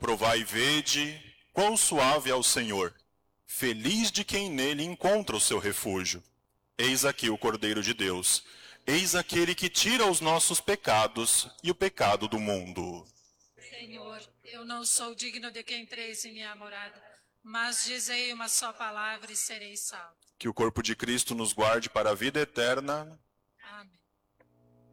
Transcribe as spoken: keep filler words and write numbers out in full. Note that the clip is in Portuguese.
Provai e vede, quão suave é o Senhor. Feliz de quem nele encontra o seu refúgio. Eis aqui o Cordeiro de Deus. Eis aquele que tira os nossos pecados e o pecado do mundo. Senhor, eu não sou digno de que entreis em minha morada, mas dizei uma só palavra e serei salvo. Que o corpo de Cristo nos guarde para a vida eterna. Amém.